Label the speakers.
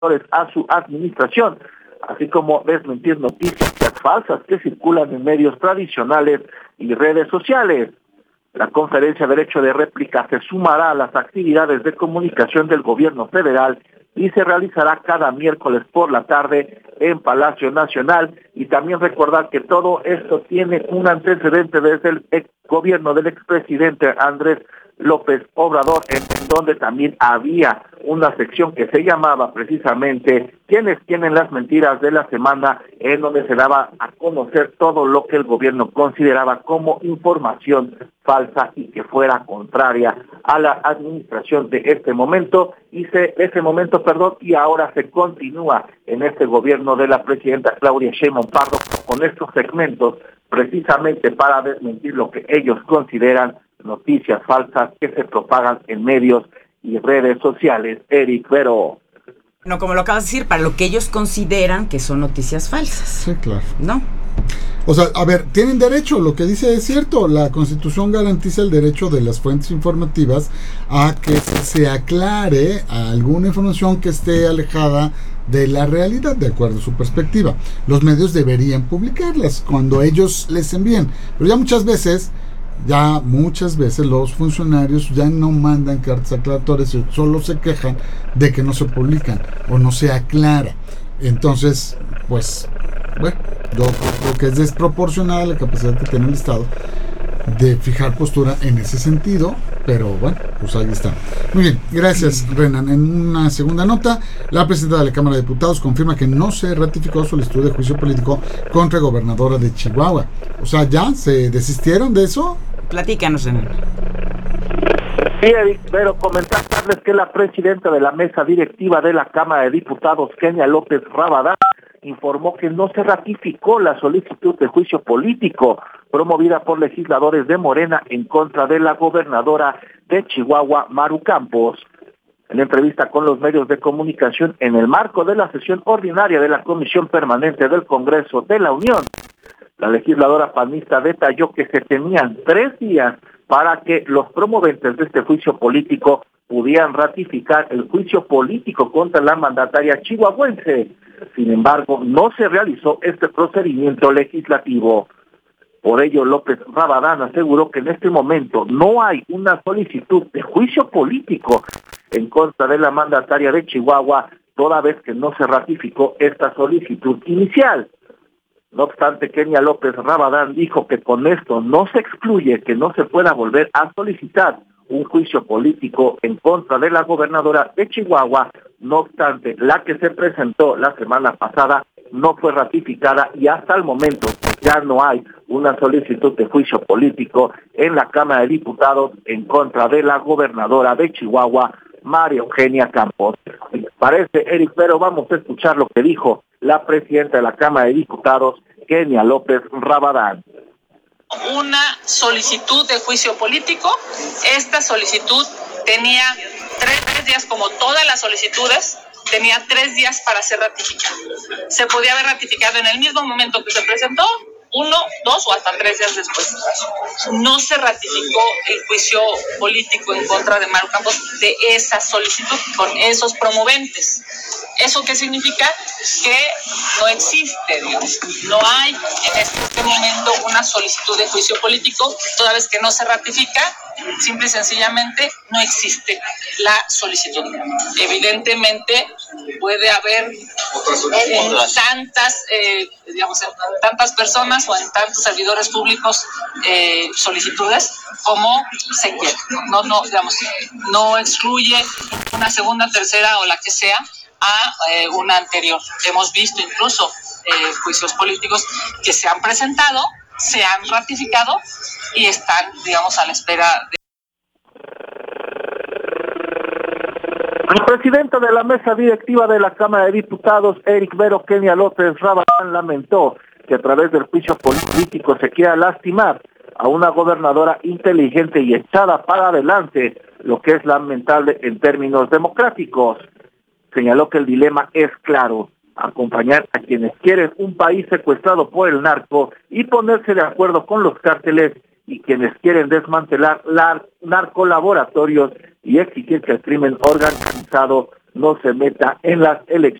Speaker 1: a su administración, así como desmentir noticias falsas que circulan en medios tradicionales y redes sociales. La Conferencia de Derecho de Réplica se sumará a las actividades de comunicación del gobierno federal y se realizará cada miércoles por la tarde en Palacio Nacional. Y también recordar que todo esto tiene un antecedente desde el gobierno del expresidente Andrés López Obrador, en donde también había una sección que se llamaba precisamente ¿Quiénes tienen las mentiras de la semana?, en donde se daba a conocer todo lo que el gobierno consideraba como información falsa y que fuera contraria a la administración de ese momento, y ahora se continúa en este gobierno de la presidenta Claudia Sheinbaum Pardo con estos segmentos precisamente para desmentir lo que ellos consideran noticias falsas que se propagan en medios y redes sociales. Eric Vero.
Speaker 2: No, como lo acabas de decir, para lo que ellos consideran que son noticias falsas.
Speaker 3: Sí, claro.
Speaker 2: ¿No?
Speaker 3: O sea, a ver, tienen derecho, lo que dice es cierto, la Constitución garantiza el derecho de las fuentes informativas a que se aclare alguna información que esté alejada de la realidad, de acuerdo a su perspectiva. Los medios deberían publicarlas cuando ellos les envíen, pero muchas veces los funcionarios ya no mandan cartas aclaratorias, solo se quejan de que no se publican o no se aclara. Entonces, pues, bueno, yo creo que es desproporcionada la capacidad que tiene el Estado de fijar postura en ese sentido, pero bueno, pues ahí está. Muy bien, gracias, Renan. En una segunda nota, la presidenta de la Cámara de Diputados confirma que no se ratificó solicitud de juicio político contra gobernadora de Chihuahua. O sea, ¿ya se desistieron de eso?
Speaker 2: Platícanos, Renan.
Speaker 1: Sí, Eric, pero comentarles que la presidenta de la mesa directiva de la Cámara de Diputados, Kenia López Rabadán, informó que no se ratificó la solicitud de juicio político promovida por legisladores de Morena en contra de la gobernadora de Chihuahua, Maru Campos. En entrevista con los medios de comunicación en el marco de la sesión ordinaria de la Comisión Permanente del Congreso de la Unión, la legisladora panista detalló que se tenían 3 días para que los promoventes de este juicio político pudieran ratificar el juicio político contra la mandataria chihuahuense. Sin embargo, no se realizó este procedimiento legislativo. Por ello, López Rabadán aseguró que en este momento no hay una solicitud de juicio político en contra de la mandataria de Chihuahua, toda vez que no se ratificó esta solicitud inicial. No obstante, Kenia López Rabadán dijo que con esto no se excluye que no se pueda volver a solicitar un juicio político en contra de la gobernadora de Chihuahua. No obstante, la que se presentó la semana pasada no fue ratificada y hasta el momento ya no hay una solicitud de juicio político en la Cámara de Diputados en contra de la gobernadora de Chihuahua, María Eugenia Campos. Parece, Eric, pero vamos a escuchar lo que dijo la presidenta de la Cámara de Diputados, Kenia López Rabadán.
Speaker 4: Una solicitud de juicio político. Esta solicitud tenía 3 días, como todas las solicitudes, tenía 3 días para ser ratificada. Se podía haber ratificado en el mismo momento que se presentó, 1, 2 o hasta 3 días después. No se ratificó el juicio político en contra de Maru Campos de esa solicitud con esos promoventes. ¿Eso qué significa? Que no existe, digamos, no hay en este momento una solicitud de juicio político, toda vez que no se ratifica, simple y sencillamente no existe la solicitud. Evidentemente puede haber en tantas personas o en tantos servidores públicos solicitudes como se quiera. No excluye una segunda, tercera o la que sea a una anterior. Hemos visto incluso juicios políticos que se han presentado, se han ratificado y están, a la espera de...
Speaker 1: El presidente de la mesa directiva de la Cámara de Diputados, Eric Vero, Kenia López Rabadán, lamentó que a través del juicio político se quiera lastimar a una gobernadora inteligente y echada para adelante, lo que es lamentable en términos democráticos. Señaló que el dilema es claro: acompañar a quienes quieren un país secuestrado por el narco y ponerse de acuerdo con los cárteles, y quienes quieren desmantelar narcolaboratorios y exigir que el crimen organizado no se meta en las elecciones.